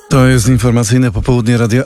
To jest informacyjne popołudnie Radia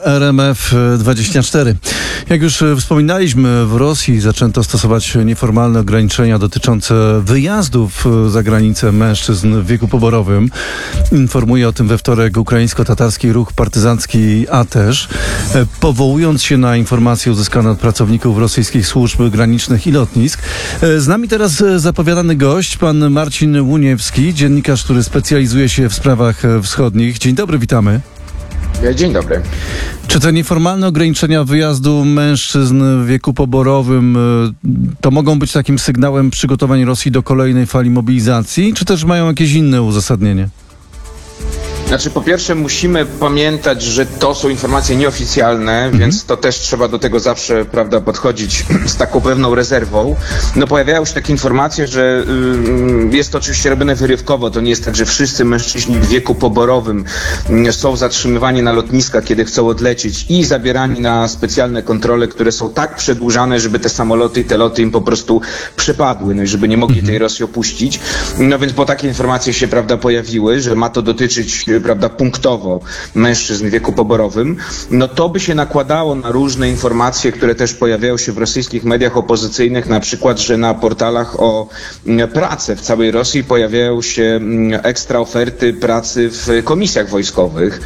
RMF24. Jak już wspominaliśmy, w Rosji zaczęto stosować nieformalne ograniczenia dotyczące wyjazdów za granicę mężczyzn w wieku poborowym. Informuje o tym we wtorek ukraińsko-tatarski ruch partyzancki ATESZ, powołując się na informacje uzyskane od pracowników rosyjskich służb granicznych i lotnisk. Z nami teraz zapowiadany gość, pan Marcin Łuniewski, dziennikarz, który specjalizuje się w sprawach wschodnich. Dzień dobry, witamy. Dzień dobry. Czy te nieformalne ograniczenia wyjazdu mężczyzn w wieku poborowym to mogą być takim sygnałem przygotowań Rosji do kolejnej fali mobilizacji, czy też mają jakieś inne uzasadnienie? Znaczy, po pierwsze musimy pamiętać, że to są informacje nieoficjalne, więc to też trzeba do tego zawsze, prawda, podchodzić z taką pewną rezerwą. No, pojawiają się takie informacje, że jest to oczywiście robione wyrywkowo. To nie jest tak, że wszyscy mężczyźni w wieku poborowym są zatrzymywani na lotniskach, kiedy chcą odlecieć i zabierani na specjalne kontrole, które są tak przedłużane, żeby te samoloty i te loty im po prostu przepadły, no i żeby nie mogli tej Rosji opuścić. No więc, bo takie informacje się, prawda, pojawiły, że ma to dotyczyć, prawda, punktowo mężczyzn w wieku poborowym, no to by się nakładało na różne informacje, które też pojawiają się w rosyjskich mediach opozycyjnych, na przykład, że na portalach o pracę w całej Rosji pojawiają się ekstra oferty pracy w komisjach wojskowych.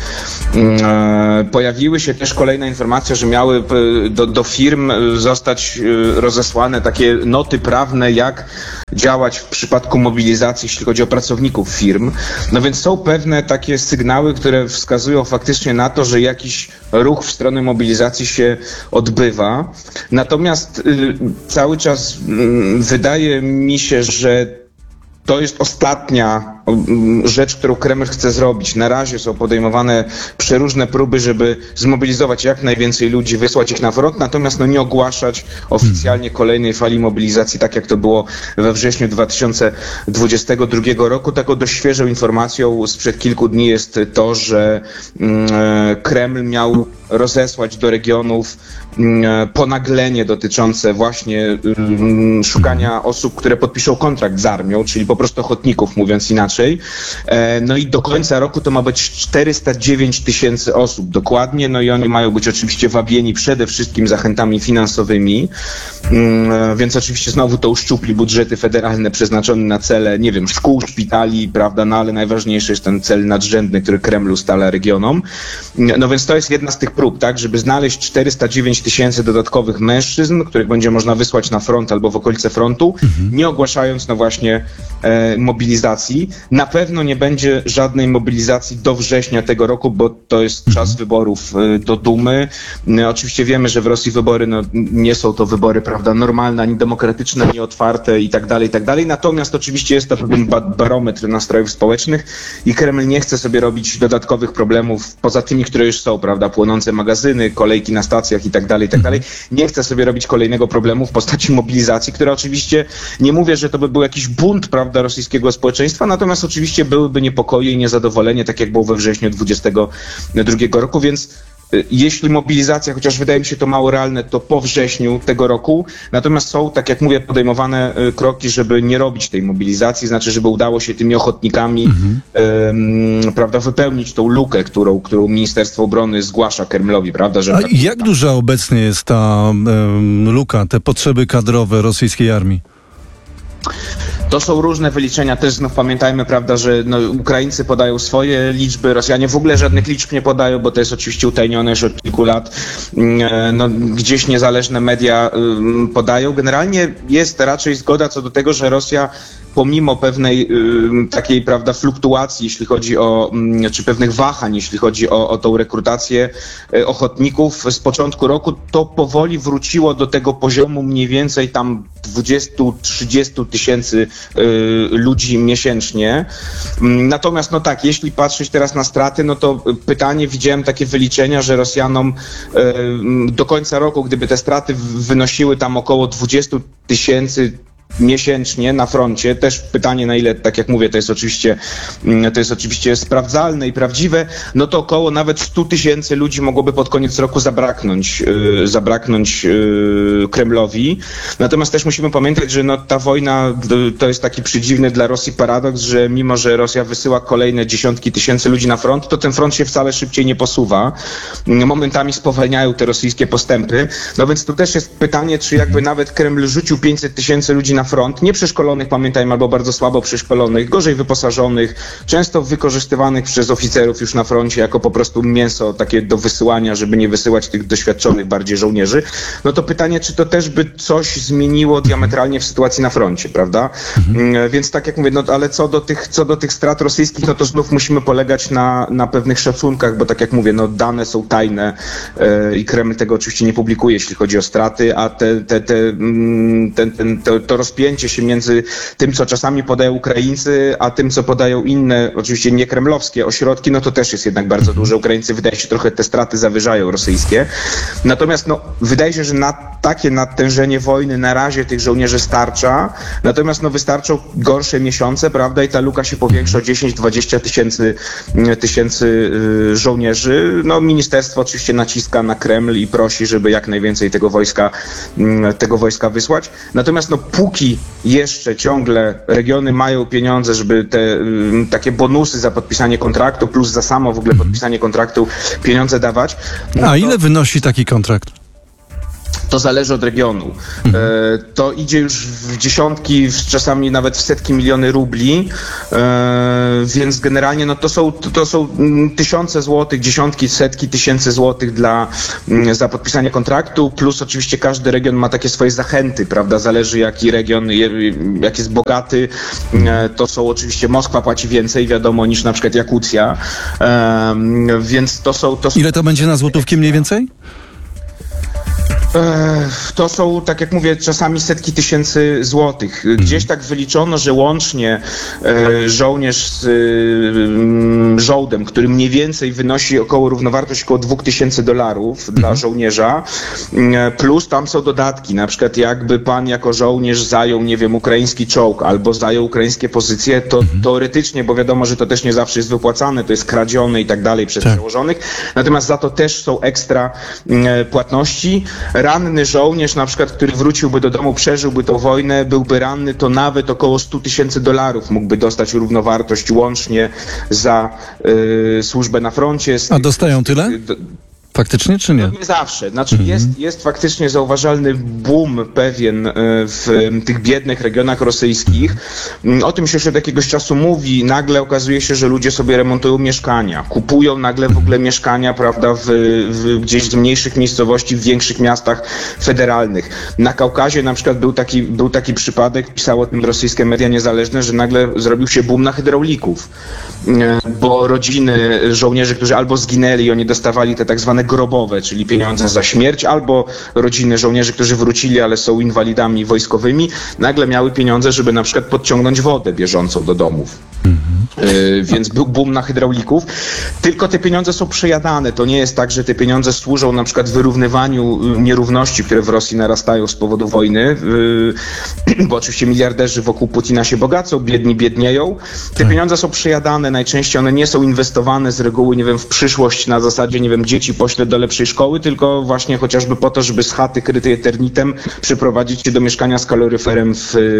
Pojawiły się też kolejne informacje, że miały do firm zostać rozesłane takie noty prawne, jak działać w przypadku mobilizacji, jeśli chodzi o pracowników firm. No więc są pewne takie sygnały, które wskazują faktycznie na to, że jakiś ruch w stronę mobilizacji się odbywa. Natomiast cały czas wydaje mi się, że to jest ostatnia rzecz, którą Kreml chce zrobić. Na razie są podejmowane przeróżne próby, żeby zmobilizować jak najwięcej ludzi, wysłać ich na front, natomiast nie ogłaszać oficjalnie kolejnej fali mobilizacji, tak jak to było we wrześniu 2022 roku. Taką dość świeżą informacją sprzed kilku dni jest to, że Kreml miał rozesłać do regionów ponaglenie dotyczące właśnie szukania osób, które podpiszą kontrakt z armią, czyli po prostu ochotników, mówiąc inaczej. No i do końca roku to ma być 409 000 osób dokładnie, no i oni mają być oczywiście wabieni przede wszystkim zachętami finansowymi, więc oczywiście znowu to uszczupli budżety federalne przeznaczone na cele, nie wiem, szkół, szpitali, prawda, no ale najważniejszy jest ten cel nadrzędny, który Kreml ustala regionom. No więc to jest jedna z tych prób, tak, żeby znaleźć 409 000 dodatkowych mężczyzn, których będzie można wysłać na front albo w okolice frontu, nie ogłaszając, no właśnie, mobilizacji. Na pewno nie będzie żadnej mobilizacji do września tego roku, bo to jest czas wyborów do Dumy. Oczywiście wiemy, że w Rosji wybory nie są to wybory, prawda, normalne, ani demokratyczne, ani otwarte i tak dalej. Natomiast oczywiście jest to pewien barometr nastrojów społecznych i Kreml nie chce sobie robić dodatkowych problemów poza tymi, które już są, prawda, płonące magazyny, kolejki na stacjach i tak dalej. Nie chce sobie robić kolejnego problemu w postaci mobilizacji, która oczywiście, nie mówię, że to by był jakiś bunt, prawda, rosyjskiego społeczeństwa, natomiast oczywiście byłyby niepokoje i niezadowolenie, tak jak było we wrześniu 2022 roku, więc jeśli mobilizacja, chociaż wydaje mi się to mało realne, to po wrześniu tego roku. Natomiast są, tak jak mówię, podejmowane kroki, żeby nie robić tej mobilizacji, znaczy, żeby udało się tymi ochotnikami prawda, wypełnić tą lukę, którą Ministerstwo Obrony zgłasza Kremlowi, prawda? Że jak duża obecnie jest ta luka, te potrzeby kadrowe rosyjskiej armii? To są różne wyliczenia, też znów pamiętajmy, prawda, że Ukraińcy podają swoje liczby, Rosjanie w ogóle żadnych liczb nie podają, bo to jest oczywiście utajnione już od kilku lat. Gdzieś niezależne media podają. Generalnie jest raczej zgoda co do tego, że Rosja pomimo pewnej takiej, prawda, fluktuacji, jeśli chodzi o, czy pewnych wahań, jeśli chodzi o tą rekrutację ochotników z początku roku, to powoli wróciło do tego poziomu mniej więcej tam 20-30 tysięcy ludzi miesięcznie. Natomiast tak, jeśli patrzeć teraz na straty, no to pytanie, widziałem takie wyliczenia, że Rosjanom do końca roku, gdyby te straty wynosiły tam około 20 tysięcy miesięcznie na froncie, też pytanie na ile, tak jak mówię, to jest oczywiście sprawdzalne i prawdziwe, no to około nawet 100 000 ludzi mogłoby pod koniec roku zabraknąć Kremlowi. Natomiast też musimy pamiętać, że no, ta wojna to jest taki przedziwny dla Rosji paradoks, że mimo, że Rosja wysyła kolejne dziesiątki tysięcy ludzi na front, to ten front się wcale szybciej nie posuwa. Momentami spowalniają te rosyjskie postępy. No więc tu też jest pytanie, czy jakby nawet Kreml rzucił 500 000 ludzi na front, nieprzeszkolonych, pamiętajmy, albo bardzo słabo przeszkolonych, gorzej wyposażonych, często wykorzystywanych przez oficerów już na froncie jako po prostu mięso takie do wysyłania, żeby nie wysyłać tych doświadczonych bardziej żołnierzy, no to pytanie, czy to też by coś zmieniło diametralnie w sytuacji na froncie, prawda? Więc tak jak mówię, no ale co do tych strat rosyjskich, no to znów musimy polegać na pewnych szacunkach, bo tak jak mówię, no dane są tajne i Kreml tego oczywiście nie publikuje, jeśli chodzi o straty, a to rozpięcie się między tym, co czasami podają Ukraińcy, a tym, co podają inne, oczywiście nie kremlowskie ośrodki, no to też jest jednak bardzo duże. Ukraińcy, wydaje się, trochę te straty zawyżają rosyjskie. Natomiast no, wydaje się, że na takie natężenie wojny na razie tych żołnierzy starcza, natomiast no, wystarczą gorsze miesiące, prawda, i ta luka się powiększa o 10-20 tysięcy żołnierzy. No, ministerstwo oczywiście naciska na Kreml i prosi, żeby jak najwięcej tego wojska wysłać. Natomiast no, póki jeszcze ciągle regiony mają pieniądze, żeby te takie bonusy za podpisanie kontraktu plus za samo w ogóle podpisanie kontraktu pieniądze dawać. A ile wynosi taki kontrakt? To zależy od regionu. To idzie już w dziesiątki, czasami nawet w setki miliony rubli, więc generalnie no to są tysiące złotych, dziesiątki, setki tysięcy złotych za podpisanie kontraktu, plus oczywiście każdy region ma takie swoje zachęty, prawda? Zależy jaki region, jak jest bogaty, to są oczywiście Moskwa płaci więcej, wiadomo, niż na przykład Jakucja, więc to są... Ile to będzie na złotówki mniej więcej? To są, tak jak mówię, czasami setki tysięcy złotych. Gdzieś tak wyliczono, że łącznie żołnierz z żołdem, który mniej więcej wynosi równowartość około $2000 dla żołnierza, plus tam są dodatki, na przykład jakby pan jako żołnierz zajął, nie wiem, ukraiński czołg albo zajął ukraińskie pozycje, to teoretycznie, bo wiadomo, że to też nie zawsze jest wypłacane, to jest kradzione i tak dalej przez przełożonych, natomiast za to też są ekstra płatności. Ranny żołnierz, na przykład, który wróciłby do domu, przeżyłby tą wojnę, byłby ranny, to nawet około $100,000 mógłby dostać równowartość łącznie za służbę na froncie. A dostają tyle? Faktycznie, czy nie? No nie zawsze. Znaczy jest faktycznie zauważalny boom pewien w tych biednych regionach rosyjskich. O tym się już od jakiegoś czasu mówi. Nagle okazuje się, że ludzie sobie remontują mieszkania. Kupują nagle w ogóle mieszkania, prawda, gdzieś w mniejszych miejscowości, w większych miastach federalnych. Na Kaukazie na przykład był taki przypadek, pisało o tym rosyjskie media niezależne, że nagle zrobił się boom na hydraulików. Bo rodziny żołnierzy, którzy albo zginęli, oni dostawali te tak zwane grobowe, czyli pieniądze za śmierć, albo rodziny żołnierzy, którzy wrócili, ale są inwalidami wojskowymi, nagle miały pieniądze, żeby na przykład podciągnąć wodę bieżącą do domów. Więc był boom na hydraulików. Tylko te pieniądze są przejadane. To nie jest tak, że te pieniądze służą na przykład wyrównywaniu nierówności, które w Rosji narastają z powodu wojny, bo oczywiście miliarderzy wokół Putina się bogacą, biedni biednieją. Te pieniądze są przejadane, najczęściej one nie są inwestowane z reguły, nie wiem, w przyszłość na zasadzie, nie wiem, dzieci poślę do lepszej szkoły, tylko właśnie chociażby po to, żeby z chaty krytej eternitem przyprowadzić się do mieszkania z kaloryferem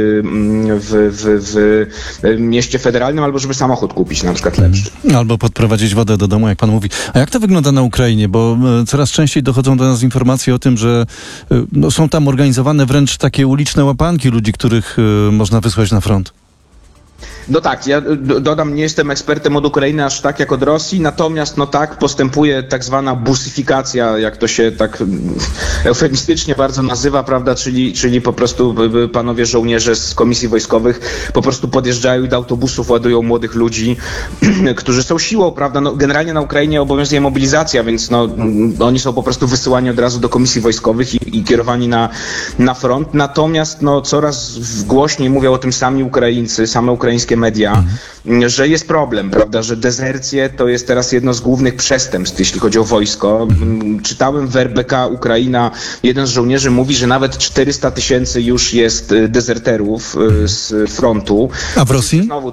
w mieście federalnym, albo żeby samochód kupić na przykład lepszy. Albo podprowadzić wodę do domu, jak pan mówi. A jak to wygląda na Ukrainie? Bo coraz częściej dochodzą do nas informacje o tym, że są tam organizowane wręcz takie uliczne łapanki ludzi, których można wysłać na front. No tak, ja dodam, nie jestem ekspertem od Ukrainy aż tak jak od Rosji, natomiast no tak, postępuje tak zwana busyfikacja, jak to się tak eufemistycznie bardzo nazywa, prawda, czyli po prostu panowie żołnierze z komisji wojskowych po prostu podjeżdżają i do autobusów ładują młodych ludzi, którzy są siłą, prawda, no generalnie na Ukrainie obowiązuje mobilizacja, więc no oni są po prostu wysyłani od razu do komisji wojskowych i kierowani na front, natomiast no coraz głośniej mówią o tym sami Ukraińcy, same ukraińskie media, że jest problem, prawda, że dezercje to jest teraz jedno z głównych przestępstw, jeśli chodzi o wojsko. Czytałem w RBK Ukraina, jeden z żołnierzy mówi, że nawet 400 000 już jest dezerterów z frontu. A w Rosji? Znowu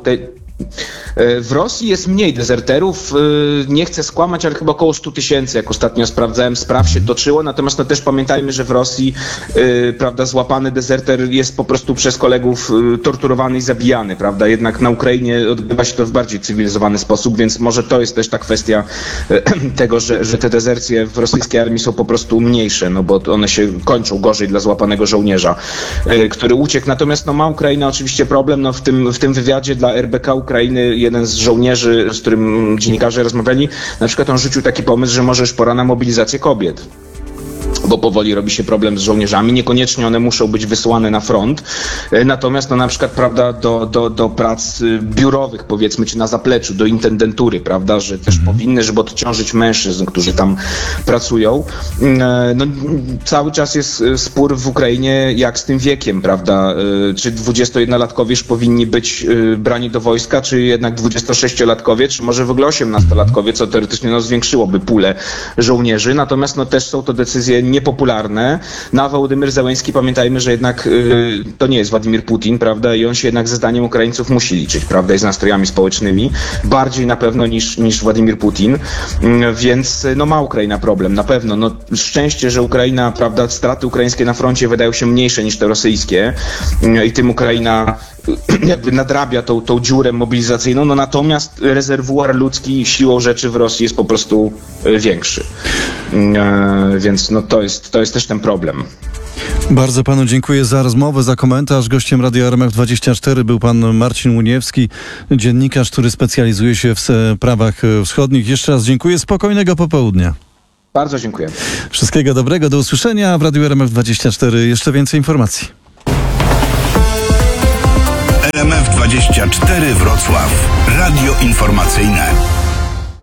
w Rosji jest mniej dezerterów, nie chcę skłamać, ale chyba około 100 000, jak ostatnio sprawdzałem, spraw się toczyło, natomiast no też pamiętajmy, że w Rosji prawda, złapany dezerter jest po prostu przez kolegów torturowany i zabijany, prawda, jednak na Ukrainie odbywa się to w bardziej cywilizowany sposób, więc może to jest też ta kwestia tego, że te dezercje w rosyjskiej armii są po prostu mniejsze, no bo one się kończą gorzej dla złapanego żołnierza, który uciekł, natomiast no ma Ukraina oczywiście problem, no w tym wywiadzie dla RBK Ukrainy jeden z żołnierzy, z którym dziennikarze rozmawiali, na przykład on rzucił taki pomysł, że może już pora na mobilizację kobiet. Bo powoli robi się problem z żołnierzami. Niekoniecznie one muszą być wysłane na front. Natomiast no na przykład, prawda, do prac biurowych, powiedzmy, czy na zapleczu, do intendentury, prawda, że też powinny, żeby odciążyć mężczyzn, którzy tam pracują. No, cały czas jest spór w Ukrainie, jak z tym wiekiem, prawda, czy 21-latkowie już powinni być brani do wojska, czy jednak 26-latkowie, czy może w ogóle 18-latkowie, co teoretycznie no, zwiększyłoby pulę żołnierzy. Natomiast no, też są to decyzje niepopularne. No a Wołodymyr Zełenski, pamiętajmy, że jednak to nie jest Władimir Putin, prawda, i on się jednak ze zdaniem Ukraińców musi liczyć, prawda, i z nastrojami społecznymi, bardziej na pewno niż Władimir Putin, więc no ma Ukraina problem, na pewno. No szczęście, że Ukraina, prawda, straty ukraińskie na froncie wydają się mniejsze niż te rosyjskie i tym Ukraina jakby nadrabia tą dziurę mobilizacyjną, no natomiast rezerwuar ludzki siłą rzeczy w Rosji jest po prostu większy. Więc no to jest też ten problem. Bardzo panu dziękuję za rozmowę, za komentarz. Gościem Radia RMF24 był pan Marcin Muniewski, dziennikarz, który specjalizuje się w sprawach wschodnich. Jeszcze raz dziękuję, spokojnego popołudnia. Bardzo dziękuję. Wszystkiego dobrego, do usłyszenia. W Radiu RMF24 jeszcze więcej informacji. RMF24 Wrocław. Radio informacyjne.